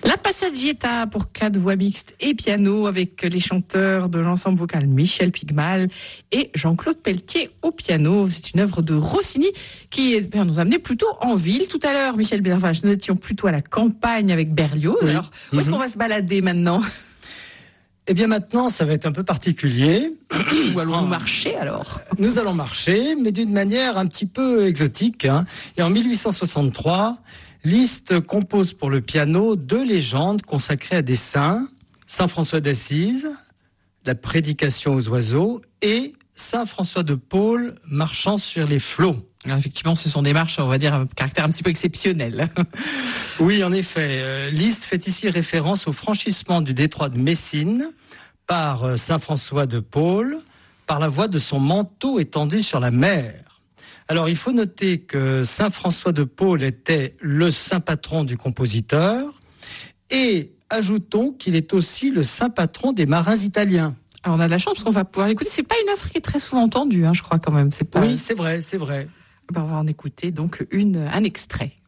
La Passaggietta pour 4 voix mixtes et piano avec les chanteurs de l'ensemble vocal Michel Pigmal et Jean-Claude Pelletier au piano. C'est une œuvre de Rossini qui nous a amené plutôt en ville. Tout à l'heure, Michel Bervage, nous étions plutôt à la campagne avec Berlioz. Oui. Alors, où est-ce qu'on va se balader maintenant ? Eh bien maintenant, ça va être un peu particulier. Où allons-nous marcher alors ? Nous allons marcher, mais d'une manière un petit peu exotique. Et en 1863, Liszt compose pour le piano 2 légendes consacrées à des saints, Saint François d'Assise, la prédication aux oiseaux, et Saint François de Paule marchant sur les flots. Alors effectivement, ce sont des marches, on va dire, à caractère un petit peu exceptionnel. Oui, en effet. Liszt fait ici référence au franchissement du détroit de Messine par Saint François de Paule, par la voie de son manteau étendu sur la mer. Alors, il faut noter que Saint François de Paule était le saint patron du compositeur et ajoutons qu'il est aussi le saint patron des marins italiens. Alors, on a de la chance parce qu'on va pouvoir l'écouter. C'est pas une œuvre qui est très souvent entendue, je crois quand même. C'est pas... Oui, c'est vrai. On va en écouter donc un extrait.